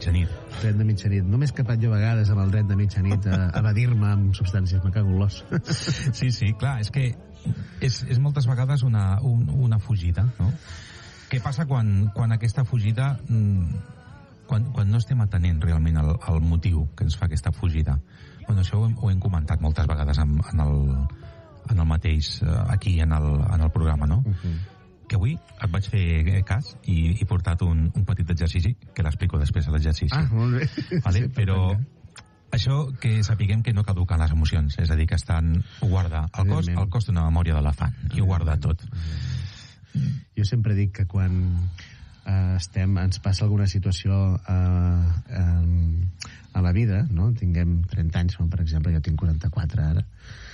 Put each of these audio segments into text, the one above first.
mitjanit. Tren de mitjanit. Només capat jo a vegades amb el tren de mitjanit a evadir-me amb substàncies, me cago en l'os. Sí, clar, és que és moltes vegades una fugida, no? Què passa quan aquesta fugida, quan no estem atenent realment el motiu que ens fa aquesta fugida? Bueno, això ho hem comentat moltes vegades en el mateix, aquí en el programa, no? Que avui et vaig fer cas i he portat un petit exercici que l'explico després a l'exercici. Molt bé. Vale? Sí, però això que sapiguem que no caduquen les emocions, és a dir, que ho guarda el cos té una memòria d'elefant i ho guarda tot. Jo sempre dic que quan ens passa alguna situació a la vida, no? Tinguem 30 anys, per exemple, jo tinc 44 ara,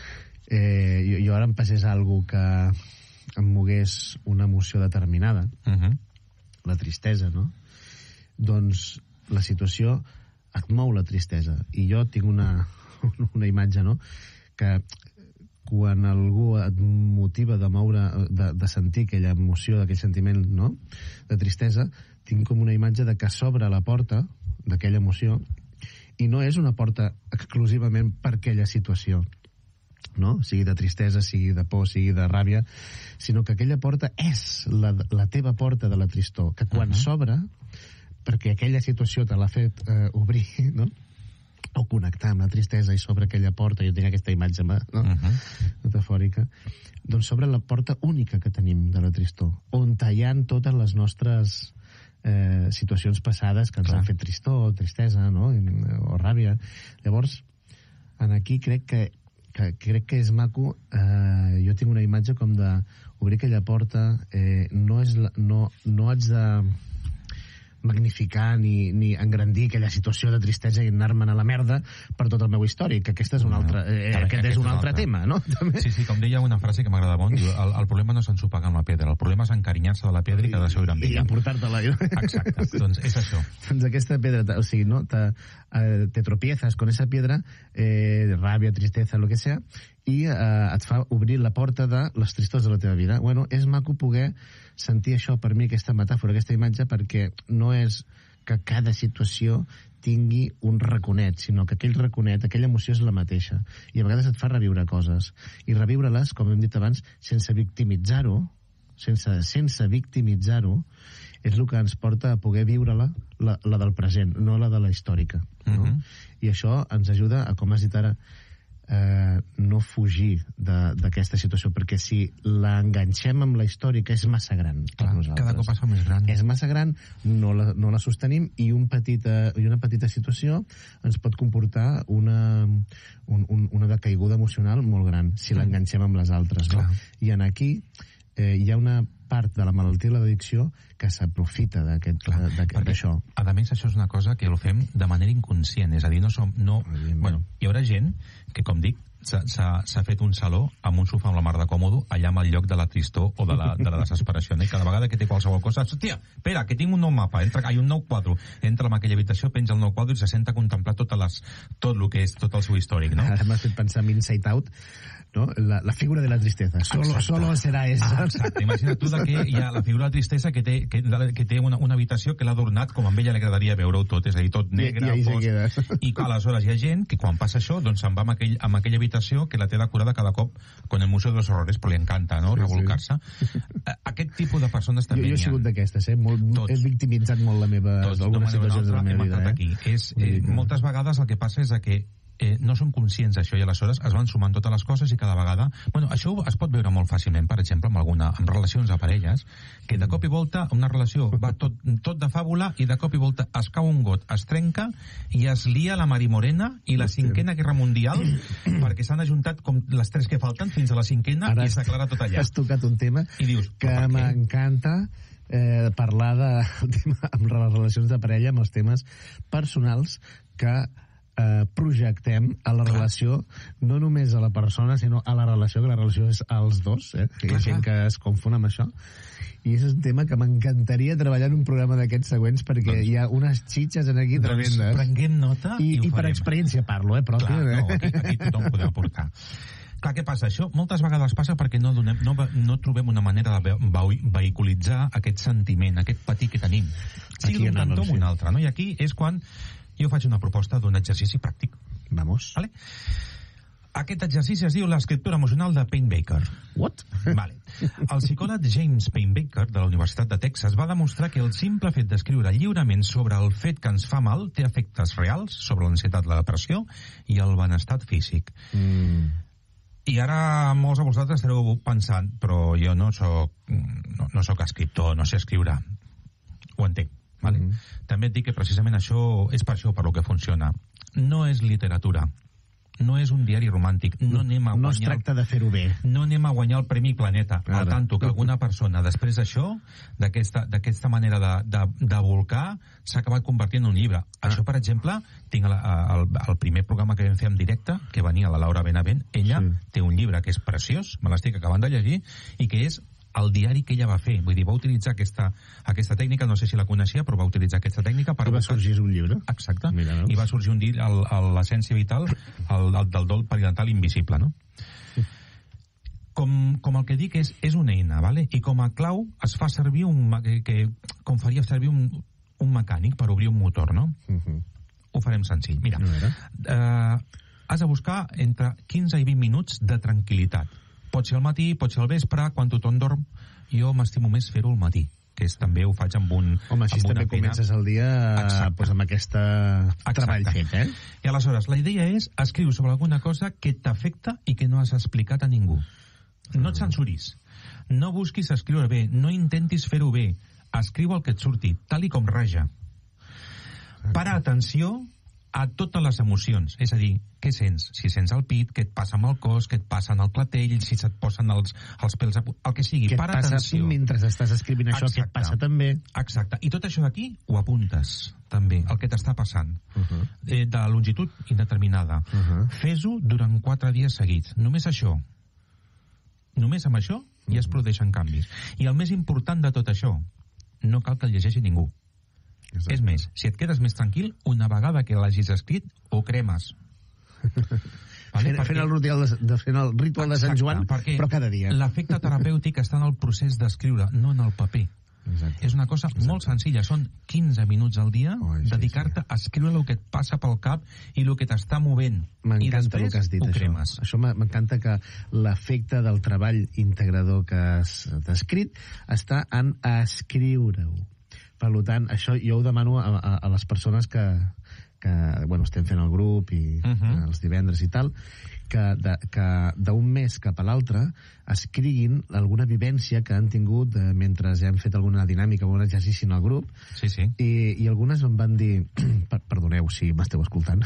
jo ara em passés alguna que em mogués una emoció determinada, la tristesa, no? Doncs la situació et mou la tristesa. I jo tinc una imatge, no?, que quan algú et motiva de sentir aquella emoció, aquell sentiment, no?, de tristesa, tinc com una imatge de que s'obre la porta d'aquella emoció i no és una porta exclusivament per aquella situació, no? Sigui de tristesa, sigui de por, sigui de ràbia, sinó que aquella porta és la teva porta de la tristor, que quan s'obre, perquè aquella situació te l'ha fet obrir, no?, o connectar amb la tristesa i s'obre aquella porta, jo tinc aquesta imatge, no? Metafòrica, doncs s'obre la porta única que tenim de la tristor, on hi ha totes les nostres situacions passades que ens han fet tristor, tristesa, no?, o ràbia. Llavors, aquí crec que és maco. Jo tinc una imatge com d'obrir aquella porta, no haig de magnificar ni engrandir aquella situació de tristesa i anar-me'n a la merda per tot el meu històric, que aquest és un altre tema, no? Sí, com deia una frase que m'agrada molt, diu, el problema no és ensopar amb la pedra, el problema és encarinyar-se de la pedra i quedar seure amb ella. I emportar-te-la. Exacte, doncs és això. Doncs aquesta pedra, o sigui, no? Te tropiezas con esa piedra, ràbia, tristesa, lo que sea, i et fa obrir la porta de les tristors de la teva vida. Bueno, és maco poder sentir això, per mi, aquesta metàfora, aquesta imatge, perquè no és que cada situació tingui un raconet, sinó que aquell raconet, aquella emoció és la mateixa, i a vegades et fa reviure coses, i reviure-les, com hem dit abans, sense victimitzar-ho, sense victimitzar-ho, és el que ens porta a poder viure-la, la del present, no la de la històrica, no? I això ens ajuda a, com has dit ara, no fugir d'aquesta situació, perquè si l'enganxem amb la històrica és massa gran per nosaltres. Cada cop es fa més gran. És massa gran, no la sostenim, i una petita situació ens pot comportar una decaiguda emocional molt gran si l'enganxem amb les altres, no? I aquí hi ha una part de la malaltia de l'addicció que s'aprofita d'això. A més, això és una cosa que ho fem de manera inconscient, és a dir, hi haurà gent que, com dic, s'ha fet un saló amb un sofà amb la mar de còmodo allà amb el lloc de la tristor o de la desesperació, i cada vegada que té qualsevol cosa, hòstia, espera, que tinc un nou mapa, un nou quadre, entra en aquella habitació, penja el nou quadre i se senta a contemplar tot el que és tot el seu històric, no? Ara m'has fet pensar en Inside Out, ¿no? La figura de la tristeza. Solo será esa. Exacte. Imagina't tu que hi ha la figura de la tristesa que té una habitació que l'ha adornat com a ella li agradaria veure-ho tot, és a dir, tot negre, i aleshores hi ha gent que quan passa això doncs se'n va amb aquella habitació que la té decorada cada cop con el Museo de los Horrores, però li encanta, no?, revolcar-se. Aquest tipus de persones també jo he sigut d'aquestes, he victimitzat molt algunes situacions de la meva vida. Moltes vegades el que passa és que no som conscients d'això i aleshores es van sumant totes les coses i cada vegada... Bueno, això es pot veure molt fàcilment, per exemple, amb relacions de parelles, que de cop i volta una relació va tot de fàbula i de cop i volta es cau un got, es trenca i es lia la Marimorena i la cinquena guerra mundial perquè s'han ajuntat com les tres que falten fins a la cinquena i s'aclara tot allà. Has tocat un tema que m'encanta parlar amb les relacions de parella, amb els temes personals que projectem a la relació, no només a la persona, sinó a la relació, que la relació és als dos, hi ha gent que es confon amb això, i és un tema que m'encantaria treballar en un programa d'aquests següents, perquè hi ha unes xitxes aquí tremendes. Prenguem nota i per experiència parlo, pròpia. Aquí tothom podem aportar. Clar, què passa? Això moltes vegades passa perquè no trobem una manera de vehiculitzar aquest sentiment, aquest patir que tenim. sigui d'un cantó o un altre, no? I aquí és quan jo faig una proposta d'un exercici pràctic. Vamos. Vale? Aquest exercici es diu l'escriptura emocional de Payne Baker. What? Vale. El psicòleg James Payne Baker, de la Universitat de Texas, va demostrar que el simple fet d'escriure lliurement sobre el fet que ens fa mal té efectes reals sobre l'ansietat, la depressió i el benestar físic. I ara molts de vosaltres estareu pensant, però jo no soc escriptor, no sé escriure. Ho entenc. Vale? També et dic que precisament això és per això per lo que funciona. No és literatura. No és un diari romàntic. No es tracta de fer-ho bé. No anem a guanyar el Premi Planeta. Al tanto que alguna persona, després d'això, d'aquesta manera de volcar, s'ha acabat convertint en un llibre. Això, per exemple, tinc el primer programa que vam fer en directe, que venia la Laura Benavent, ella té un llibre que és preciós, me l'estic acabant de llegir, i que és el diari que ella va fer. Vull dir, va utilitzar aquesta tècnica, no sé si la coneixia, però va utilitzar aquesta tècnica per... I va sorgir un llibre. Exacte. I va sorgir un llibre, l'essència vital, del dol peridental invisible, no? Com el que dic és una eina, ¿vale? I com a clau es fa servir com faria servir un mecànic per obrir un motor, no? Ho farem senzill. Mira, has de buscar entre 15 i 20 minuts de tranquil·litat. Pot ser al matí, pot ser al vespre, quan tothom dorm. Jo m'estimo més fer-ho al matí, que també ho faig amb un... Home, així també comences el dia amb aquest treball fet, eh? I aleshores, la idea és escriure sobre alguna cosa que t'afecta i que no has explicat a ningú. No et censuris. No busquis escriure bé. No intentis fer-ho bé. Escriu el que et surti, tal i com raja. Para atenció a totes les emocions, és a dir, què sents? Si sents el pit, què et passa amb el cos, què et passa en el clatell, si se't posen els pèls, el que sigui, para atenció. Mentre estàs escrivint això, què et passa també? Exacte, i tot això d'aquí ho apuntes també, el que t'està passant, de longitud indeterminada. Fes-ho durant 4 dies seguits, només això. Només amb això ja es produeixen canvis. I el més important de tot això, no cal que el llegeixi ningú. Exacte. És més, si et quedes més tranquil, una vegada que l'hagis escrit, ho cremes. Vale? Fent el ritual de Sant Joan, però cada dia. L'efecte terapèutic està en el procés d'escriure, no en el paper. Exacte. És una cosa molt senzilla, són 15 minuts al dia dedicar-te a escriure el que et passa pel cap i el que t'està movent. I després ho cremes. Això m'encanta, que l'efecte del treball integrador que has descrit està en escriure-ho. Per tant, això jo ho demano a les persones que estem fent el grup i els divendres i tal, que d'un mes cap a l'altre escriguin alguna vivència que han tingut mentre hem fet alguna dinàmica o un exercici en el grup. Sí. I algunes em van dir, perdoneu si m'esteu escoltant,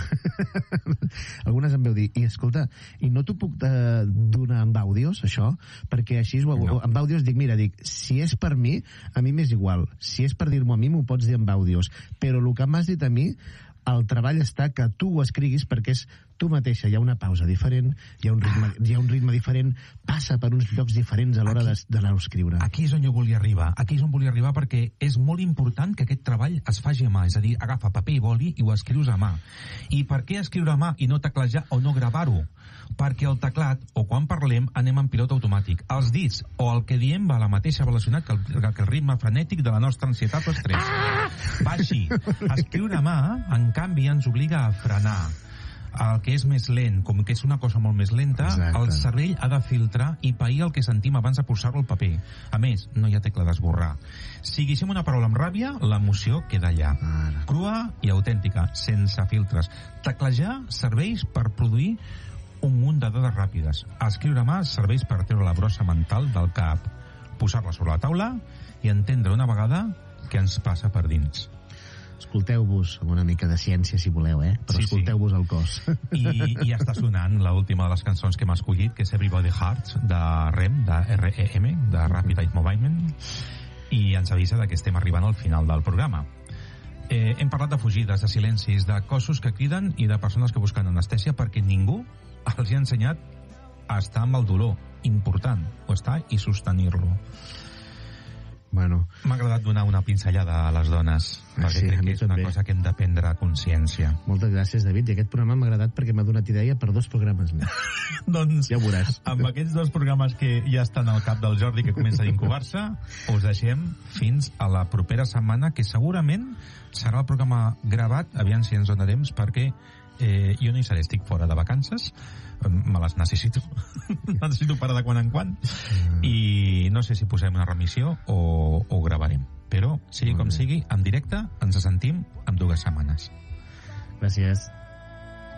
algunes em vau dir, i escolta, i no t'ho puc donar amb àudios, això? Perquè així amb àudios dic, si és per mi, a mi m'és igual. Si és per dir-m'ho a mi, m'ho pots dir amb àudios. Però el que m'has dit a mi, el treball està que tu ho escriguis, perquè és tu mateixa, hi ha una pausa diferent, hi ha un ritme diferent, passa per uns llocs diferents a l'hora d'anar a escriure. Aquí és on jo volia arribar, perquè és molt important que aquest treball es faci a mà, és a dir, agafa paper i boli i ho escrius a mà. I per què escriure a mà i no teclejar o no gravar-ho? Perquè el teclat, o quan parlem, anem en pilot automàtic. Els dits o el que diem va a la mateixa velocitat que el ritme frenètic de la nostra ansietat o estrès. Va així. Escriure a mà, en canvi, ens obliga a frenar. El que és més lent, com que és una cosa molt més lenta, el cervell ha de filtrar i pair el que sentim abans de posar-lo al paper. A més, no hi ha tecla d'esborrar. Si guixem una paraula amb ràbia, l'emoció queda allà. Crua i autèntica, sense filtres. Teclejar serveix per produir un munt de dades ràpides. Escriure a mà serveix per treure la brossa mental del cap, posar-la sobre la taula i entendre una vegada què ens passa per dins. Escolteu-vos amb una mica de ciència, si voleu, però escolteu-vos el cos. I ja està sonant l'última de les cançons que hem escollit, que és Everybody Hurts, de REM, de REM, de Rapid Eye Movement, i ens avisa que estem arribant al final del programa. Hem parlat de fugides, de silencis, de cossos que criden i de persones que busquen anestèsia perquè ningú els ha ensenyat a estar amb el dolor. Important, o estar i sostenir-lo. Bueno. M'ha agradat donar una pinzellada a les dones, perquè sí, crec que és una cosa que hem de prendre consciència. Moltes gràcies, David, i aquest programa m'ha agradat perquè m'ha donat idea per 2 programes més. Doncs ja ho veuràs. Amb aquests 2 programes que ja estan al cap del Jordi, que comencen a incubar-se, us deixem fins a la propera setmana, que segurament serà el programa gravat, aviam si ens dona temps, perquè jo no hi seré, estic fora de vacances, me les necessito necessito parar de quan en quan, i no sé si posem una remissió o gravarem, però sigui com sigui, en directe ens sentim en 2 setmanes. Gràcies.